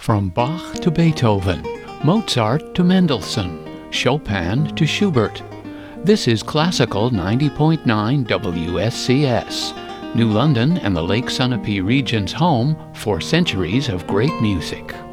From Bach to Beethoven, Mozart to Mendelssohn, Chopin to Schubert. This is Classical 90.9 WSCS, New London and the Lake Sunapee region's home for centuries of great music.